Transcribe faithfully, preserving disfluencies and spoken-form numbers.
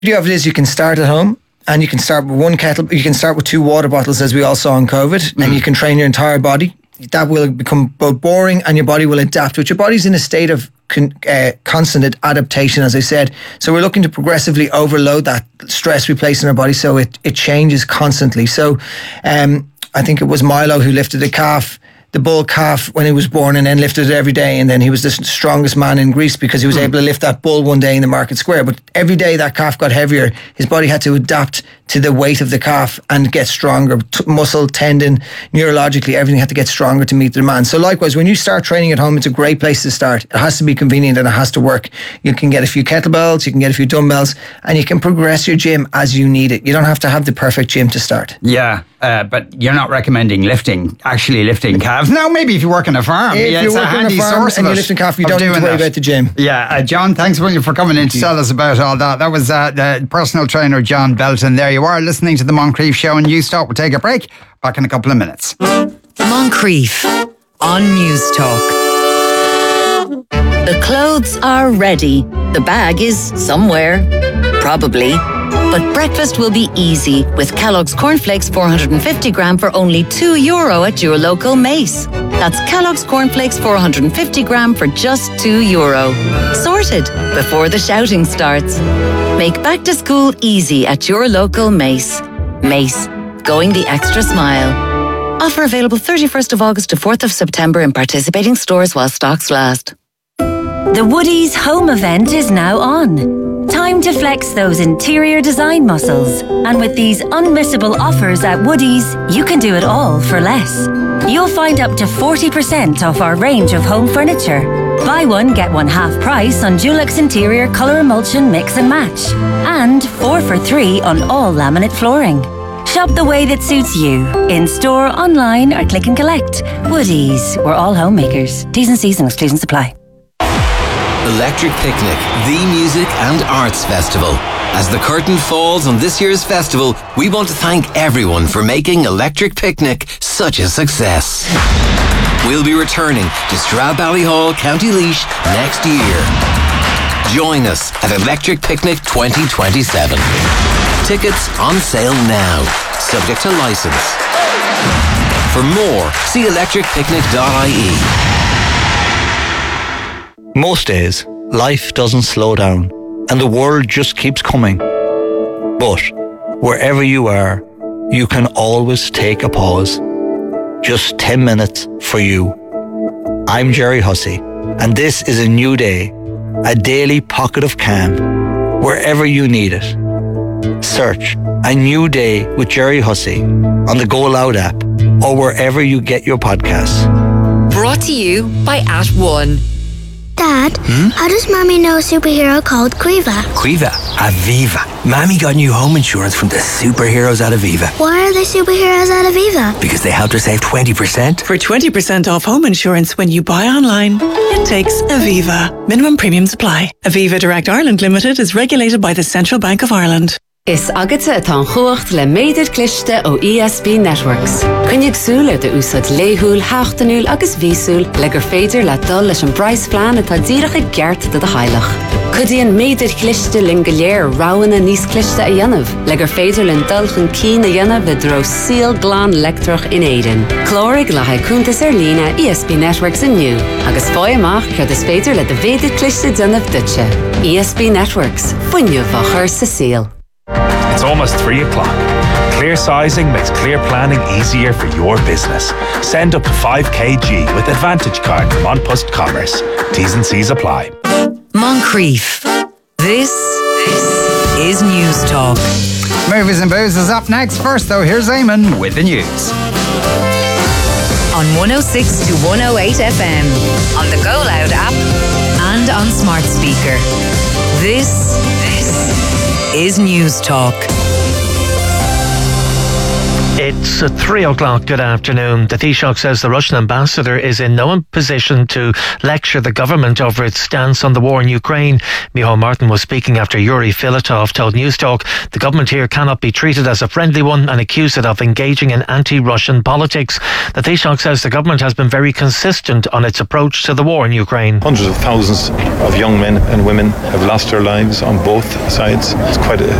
beauty of it is you can start at home. And you can start with one kettle, you can start with two water bottles, as we all saw in COVID, mm. and you can train your entire body. That will become both boring and your body will adapt, which your body's in a state of con- uh, constant adaptation, as I said. So we're looking to progressively overload that stress we place in our body so it, it changes constantly. So um, I think it was Milo who lifted a calf, the bull calf, when he was born, and then lifted it every day, and then he was the strongest man in Greece because he was mm. able to lift that bull one day in the market square. But every day that calf got heavier, his body had to adapt to the weight of the calf and get stronger. T- muscle, tendon, neurologically, everything had to get stronger to meet the demand. So likewise, when you start training at home, it's a great place to start. It has to be convenient and it has to work. You can get a few kettlebells, you can get a few dumbbells, and you can progress your gym as you need it. You don't have to have the perfect gym to start. Yeah, uh, but you're not recommending lifting, actually lifting calves. Now, maybe if you work on a farm, if yeah, you it's work a handy on a farm source and of you're it, lifting calf, you of don't need to doing worry that. about the gym. Yeah, uh, John, thanks a million for coming in to tell us about all that. That was uh, the personal trainer, John Belton. There you are, listening to the Moncrief Show on Newstalk. We'll take a break. Back in a couple of minutes. Moncrief on Newstalk. The clothes are ready. The bag is somewhere, probably. But breakfast will be easy with Kellogg's Cornflakes four hundred fifty gram for only two euro at your local Mace. That's Kellogg's Cornflakes four hundred fifty gram for just two euro. Sorted before the shouting starts. Make back to school easy at your local Mace. Mace, going the extra smile. Offer available thirty-first of August to fourth of September in participating stores while stocks last. The Woodies home event is now on. Time to flex those interior design muscles. And with these unmissable offers at Woodies, you can do it all for less. You'll find up to forty percent off our range of home furniture. Buy one, get one half price on Dulux Interior Colour Emulsion Mix and Match. And four for three on all laminate flooring. Shop the way that suits you. In store, online or click and collect. Woodies, we're all homemakers. T's and C's and exclusions apply. Electric Picnic, the music and arts festival. As the curtain falls on this year's festival, we want to thank everyone for making Electric Picnic such a success. We'll be returning to Stradbally, County Laois next year. Join us at Electric Picnic twenty twenty-seven. Tickets on sale now, subject to licence. For more, see electric picnic dot I E. Most days, life doesn't slow down and the world just keeps coming. But wherever you are, you can always take a pause. Just ten minutes for you. I'm Jerry Hussey, and this is a new day, a daily pocket of calm, wherever you need it. Search A New Day with Jerry Hussey on the Go Loud app or wherever you get your podcasts. Brought to you by At One. Dad, hmm? How does Mommy know a superhero called Quiva? Quiva? Aviva. Mommy got new home insurance from the superheroes at Aviva. Why are they superheroes at Aviva? Because they helped her save twenty percent. For twenty percent off home insurance when you buy online, it takes Aviva. Minimum premiums apply. Aviva Direct Ireland Limited is regulated by the Central Bank of Ireland. Is agate atá chuacht le méidir cliste ó E S B Networks. Cynnig súl ar de úsad léhúl, háchtanúl agus vísúl le gur féidir le dul leis an Bryce plan atá díreach gceart de de hailech. Cudíon méidir cliste lin go léir ráwanna níos cliste a dhéanamh, le gur féidir lin dulchan cín a dhéanamh le dro síl glán lectrach in éidean. Clórig le haicúntas ar lína E S B Networks inniu, agus fáy amach cud is féidir le de féidir cliste dhéanamh dutse. E S B Networks, fuinneamh a chur sa síl. It's almost three o'clock. Clear sizing makes clear planning easier for your business. Send up to five kilograms with Advantage Card from An Post Commerce. T's and C's apply. Moncrief. This, this is Newstalk. Movies and Booze is up next. First, though, here's Eamon with the news. On one oh six to one oh eight F M, on the Go Loud app, and on smart speaker. This, this is Newstalk. It's at three o'clock. Good afternoon. The Taoiseach says the Russian ambassador is in no position to lecture the government over its stance on the war in Ukraine. Micheál Martin was speaking after Yuri Filatov told Newstalk the government here cannot be treated as a friendly one and accused it of engaging in anti-Russian politics. The Taoiseach says the government has been very consistent on its approach to the war in Ukraine. Hundreds of thousands of young men and women have lost their lives on both sides. It's quite a